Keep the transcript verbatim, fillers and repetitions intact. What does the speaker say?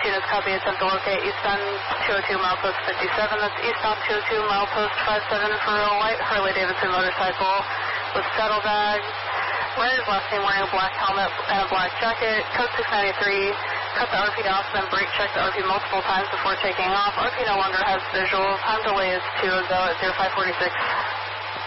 units copy, attempt to locate eastbound two oh two milepost fifty-seven. That's eastbound two oh two milepost fifty-seven for a white Harley Davidson motorcycle with saddlebags. Wearing his last name, wearing a black helmet and a black jacket. Code six ninety-three. Cut the R P off, then brake check the R P multiple times before taking off. R P no longer has visual. Time delay is two ago at zero five forty-six.